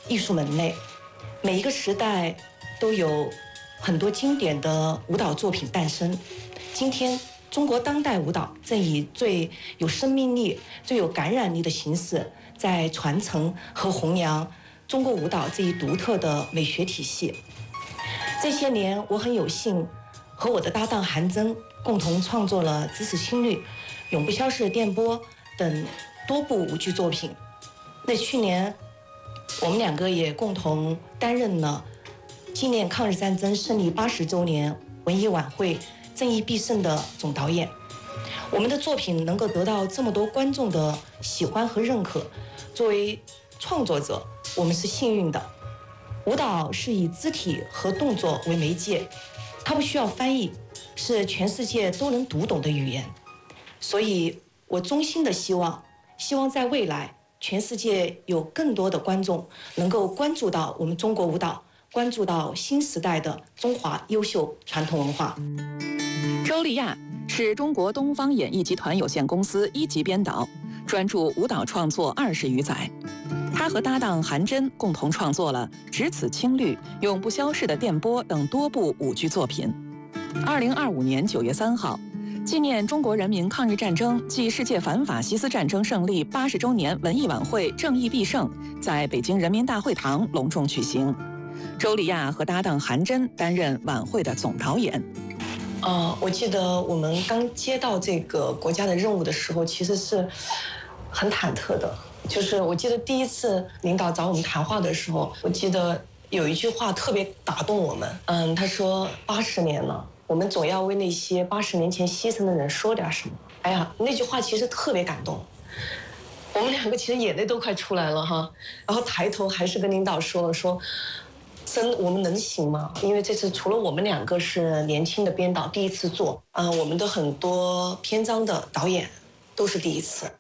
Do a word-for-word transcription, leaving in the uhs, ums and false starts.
艺术门类，每一个时代都有很多经典的舞蹈作品诞生。今天，中国当代舞蹈正以最有生命力、最有感染力的形式，在传承和弘扬中国舞蹈这一独特的美学体系。这些年，我很有幸和我的搭档韩真共同创作了《咫尺青绿》《永不消逝的电波》等多部舞剧作品。那去年，我们两个也共同担任了纪念抗日战争胜利八十周年文艺晚会正义必胜的总导演。我们的作品能够得到这么多观众的喜欢和认可，作为创作者，我们是幸运的。舞蹈是以肢体和动作为媒介，它不需要翻译，是全世界都能读懂的语言。所以我衷心的希望，希望在未来，全世界有更多的观众能够关注到我们中国舞蹈，关注到新时代的中华优秀传统文化。 周丽亚是中国东方演艺集团有限公司一级编导，专注舞蹈创作二十余载。他和搭档韩真共同创作了《只此青绿》《永不消逝的电波》等多部舞剧作品。二零二五年九月三号，纪念中国人民抗日战争暨世界反法西斯战争胜利八十周年文艺晚会正义必胜在北京人民大会堂隆重举行。周丽亚和搭档韩真担任晚会的总导演。 呃，我记得我们刚接到这个国家的任务的时候，其实是很忐忑的。就是我记得第一次领导找我们谈话的时候，我记得有一句话特别打动我们。嗯，他说八十年了，我们总要为那些八十年前牺牲的人说点什么。哎呀，那句话其实特别感动，我们两个其实眼泪都快出来了哈。然后抬头还是跟领导说了说。真我们能行吗？因为这次除了我们两个是年轻的编导第一次做，呃，我们的很多篇章的导演都是第一次。